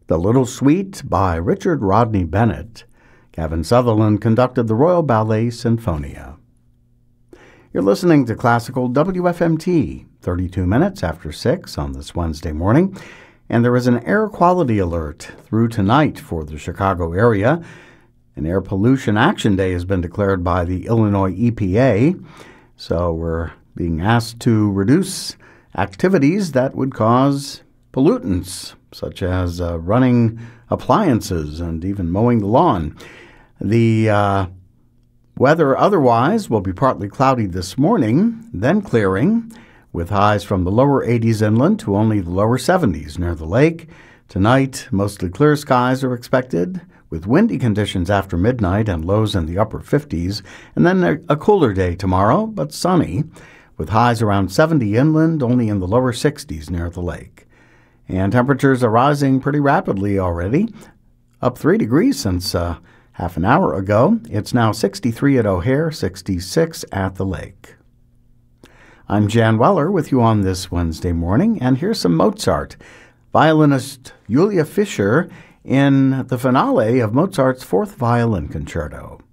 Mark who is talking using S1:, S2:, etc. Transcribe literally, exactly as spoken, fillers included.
S1: The Little Suite by Richard Rodney Bennett. Gavin Sutherland conducted the Royal Ballet Sinfonia. You're listening to Classical W F M T, thirty-two minutes after six on this Wednesday morning, and there is an air quality alert through tonight for the Chicago area. An air pollution action day has been declared by the Illinois E P A, so we're being asked to reduce activities that would cause pollutants, such as uh, running appliances and even mowing the lawn. The uh, weather otherwise will be partly cloudy this morning, then clearing, with highs from the lower eighties inland to only the lower seventies near the lake. Tonight, mostly clear skies are expected, with windy conditions after midnight and lows in the upper fifties, and then a, a cooler day tomorrow, but sunny, with highs around seventy inland, only in the lower sixties near the lake. And temperatures are rising pretty rapidly already, up three degrees since uh, half an hour ago. It's now sixty-three at O'Hare, sixty-six at the lake. I'm Jan Weller with you on this Wednesday morning, and here's some Mozart. Violinist Julia Fischer in the finale of Mozart's Fourth Violin Concerto.